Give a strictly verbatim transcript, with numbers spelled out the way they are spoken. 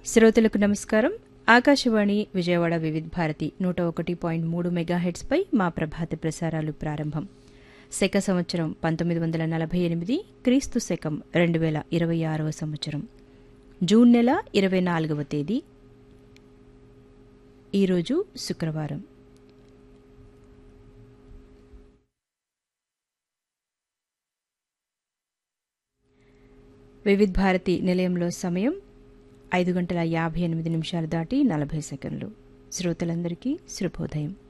శ్రోతలకు నమస్కారం. ఆకాశవాణి విజయవాడ వివిధ భారతి నూట ఒకటి పాయింట్ మూడు మెగాహెట్స్పై మా ప్రభాత ప్రసారాలు ప్రారంభం. శక సంవత్సరం పంతొమ్మిది వందల నలభై ఎనిమిది, క్రీస్తు శకం రెండు వేల ఇరవై ఆరవ సంవత్సరం, జూన్ నెల ఇరవై నాలుగవ తేదీ. ఈరోజు శుక్రవారం. వివిధ భారతి నిలయంలో సమయం ఐదు గంటల యాభై ఎనిమిది నిమిషాలు దాటి నలభై సెకండ్లు. శ్రోతలందరికీ శుభోదయం.